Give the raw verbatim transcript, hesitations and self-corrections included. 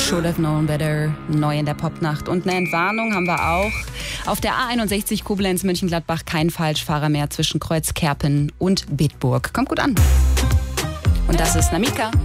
Should Have Known Better, neu in der Popnacht. Und eine Entwarnung haben wir auch. Auf der A einundsechzig Koblenz-Mönchengladbach kein Falschfahrer mehr zwischen Kreuzkerpen und Bitburg. Kommt gut an. Und das ist Namika.